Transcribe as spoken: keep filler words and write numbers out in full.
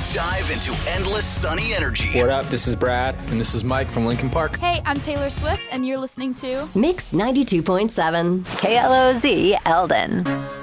Dive into endless sunny energy. What up? This is Brad, and this is Mike from Lincoln Park. Hey, I'm Taylor Swift, and you're listening to Mix ninety-two point seven, K L O Z Eldon.